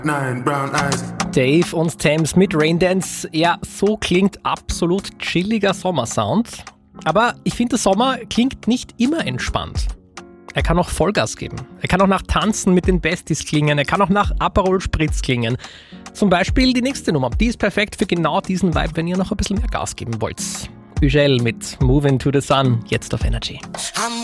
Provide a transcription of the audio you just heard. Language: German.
9 brown eyes. Dave und Thames mit Raindance. Ja, so klingt absolut chilliger Sommersound. Aber ich finde, der Sommer klingt nicht immer entspannt. Er kann auch Vollgas geben. Er kann auch nach Tanzen mit den Besties klingen. Er kann auch nach Aperol Spritz klingen. Zum Beispiel die nächste Nummer. Die ist perfekt für genau diesen Vibe, wenn ihr noch ein bisschen mehr Gas geben wollt. Ugel mit Moving to the Sun, jetzt auf Energy.